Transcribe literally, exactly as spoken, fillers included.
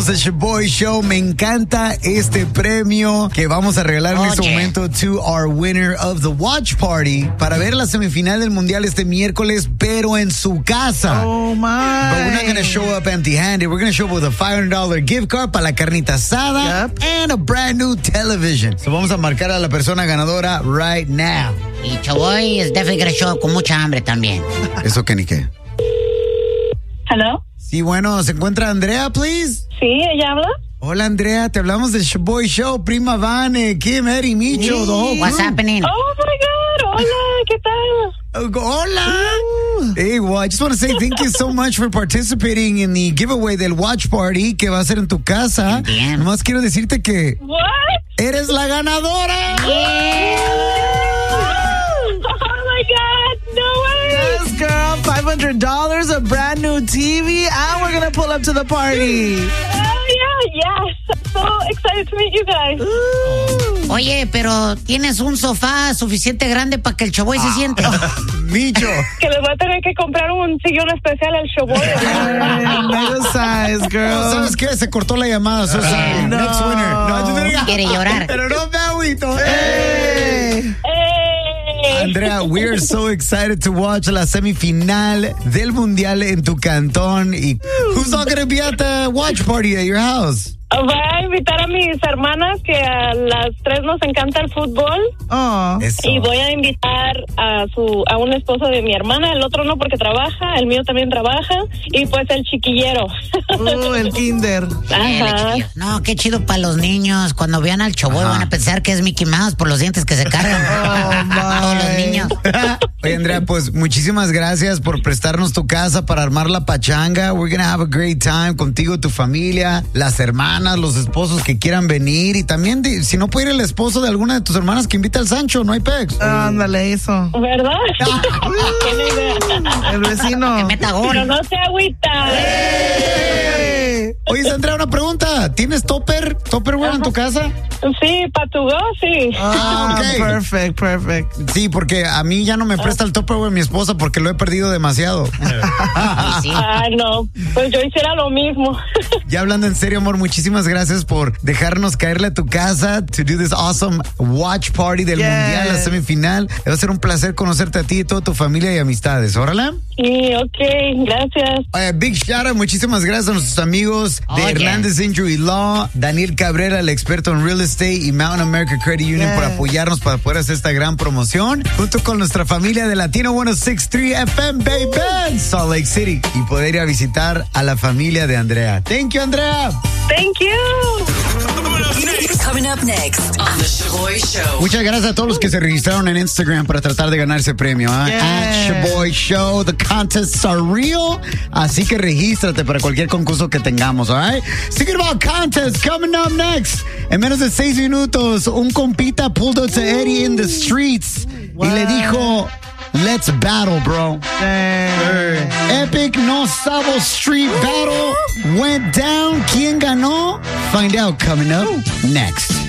The Shaboy Show, me encanta este premio que vamos a regalar en Oye. este momento to our winner of the watch party para ver la semifinal del mundial este miércoles, pero en su casa. Oh my. But we're not going to show up empty-handed. We're going to show up with a five hundred dollars gift card para la carnita asada Yep. and a brand new television. So vamos a marcar a la persona ganadora right now. Y Chaboy es definitely gonna show up con mucha hambre también. Eso que ni qué. Hello. Sí, bueno, ¿se encuentra Andrea, please? Sí, ella habla. Hola, Andrea, te hablamos del Shaboy Show, Prima Vane, Kim, Eddie, Micho, the whole What's crew. happening? Oh my God. Hola, ¿qué tal? Uh, Hola. Hey, well, I just want to say thank you so much for participating in the giveaway del watch party que va a ser en tu casa. Bien. Nomás quiero decirte que What? eres la ganadora. Oh my God. No way. Yes, girl. five hundred dollars, a brand new T V, and we're going to pull up to the party. Oh yeah, yes. So excited to meet you guys. Oye, pero tienes un sofá suficiente grande para que el Chaboy se siente. Micho. Que les voy a tener que comprar un sillón especial al Shaboy. Hey, mega size, girl. ¿Sabes qué? Se cortó la llamada. So sorry. No. Next winner. No, yo te digo- Quiere llorar. Pero no me agüito. Hey. Hey. Andrea, we are so excited to watch la semifinal del mundial en tu cantón. Y who's all going to be at the watch party at your house? Voy a invitar a mis hermanas que a las tres nos encanta el fútbol Oh. Eso. y voy a invitar a su a un esposo de mi hermana, el otro no porque trabaja, el mío también trabaja y pues el chiquillero. Uh, el kinder. Dale, Ajá. chiquillo. No, qué chido para los niños. Cuando vean al Chaboy van a pensar que es Mickey Mouse por los dientes que se cargan. Oh, my. Todos los niños. Oye, Andrea, pues muchísimas gracias por prestarnos tu casa para armar la pachanga. We're gonna have a great time contigo, tu familia, las hermanas, los esposos que quieran venir. Y también, di- si no puede ir el esposo de alguna de tus hermanas, que invita al Sancho, no hay pex. Ándale, eso. ¿Verdad? Tiene idea. El vecino. Meta Pero gol. no se agüita. Hey. Oye, Andrea, una pregunta. ¿Tienes topper? ¿Topperware en tu casa? Sí, para tu go, sí. Ah, ok. perfect, perfect. Sí, porque a mí ya no me presta el topperware mi esposa porque lo he perdido demasiado. Ay, sí. Ah, no. Pues yo hiciera lo mismo. Ya hablando en serio, amor, muchísimas gracias por dejarnos caerle a tu casa to do this awesome watch party del Yes. mundial, la semifinal. Va a ser un placer conocerte a ti y toda tu familia y amistades. Órale. Sí, ok, gracias. Oye, big shout out, muchísimas gracias a nuestros amigos de Oye. Hernández Injury Law, Daniel Cabrera, el experto en real estate, y Mountain America Credit Union Yeah. por apoyarnos para poder hacer esta gran promoción, junto con nuestra familia de Latino ciento sesenta y tres F M, baby, Salt Lake City, y poder ir a visitar a la familia de Andrea. Thank you, Andrea. Thank you. Coming up next on The Shaboy Show. Muchas gracias a todos los que se registraron en Instagram para tratar de ganar ese premio. ¿eh? Yeah. At Shaboy Show, the contests are real. Así que regístrate para cualquier concurso que tengamos, all right? Speaking about contests, coming up next. En menos de seis minutos, un compita pulled up to Eddie in the streets y le dijo, let's battle, bro. Dang. Epic No Sabo Street Battle went down. ¿Quién ganó? Find out coming up next.